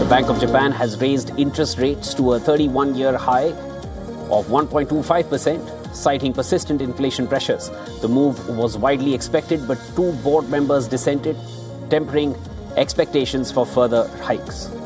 Bank of Japan has raised interest rates to a 31-year high of 1.25%, citing persistent inflation pressures. The move was widely expected, but two board members dissented, tempering expectations for further hikes.